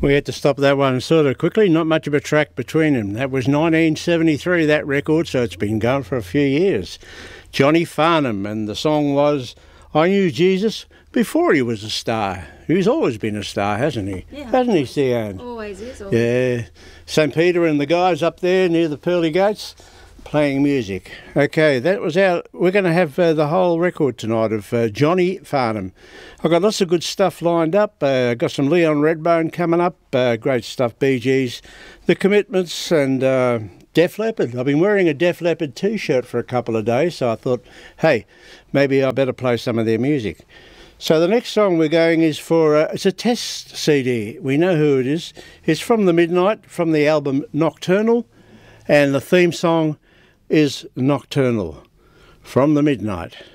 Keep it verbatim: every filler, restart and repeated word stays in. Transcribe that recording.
We had to stop that one sort of quickly, not much of a track between them. That was nineteen seventy-three, that record, so it's been going for a few years. Johnny Farnham, and the song was I Knew Jesus Before He Was a Star. He's always been a star, hasn't he? Yeah. Hasn't he, Theanne? Always is. Always. Yeah. Saint Peter and the guys up there near the pearly gates playing music. Okay, that was our... We're going to have uh, the whole record tonight of uh, Johnny Farnham. I've got lots of good stuff lined up. Uh, got some Leon Redbone coming up. Uh, great stuff, Bee Gees. The Commitments and uh, Def Leppard. I've been wearing a Def Leppard T-shirt for a couple of days, so I thought, hey, maybe I better play some of their music. So the next song we're going is for... Uh, it's a test C D. We know who it is. It's from The Midnight, from the album Nocturnal, and the theme song is Nocturnal from The Midnight.